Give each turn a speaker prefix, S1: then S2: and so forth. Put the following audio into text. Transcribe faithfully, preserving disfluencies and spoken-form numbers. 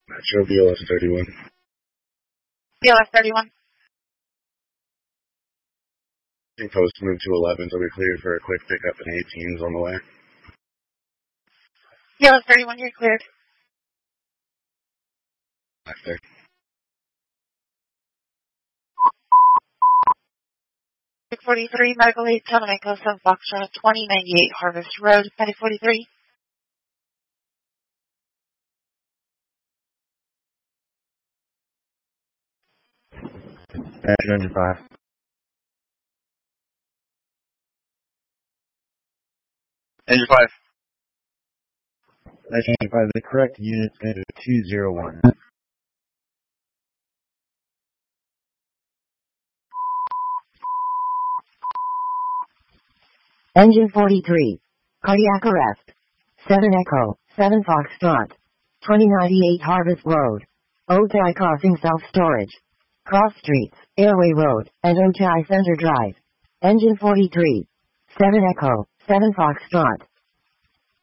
S1: Metro B L S thirty-one.
S2: B L S thirty-one.
S1: Post moved to eleven, so we're cleared for a quick pickup in eighteens on the way.
S2: B L S thirty-one, you're cleared.
S1: Back there.
S2: Medic forty-three, Medical Aid, Seven Echo, seven Foxtrot, twenty ninety-eight Harvest Road, Medic forty-three.
S3: Engine five.
S1: Engine five.
S3: Engine five, the correct unit is two zero one.
S4: Engine forty-three. Cardiac arrest. seven Echo, seven Foxtrot. twenty ninety-eight Harvest Road. Ojai Crossing Self-Storage. Cross Streets, Airway Road, and Ojai Center Drive. Engine forty-three. seven Echo, seven Foxtrot.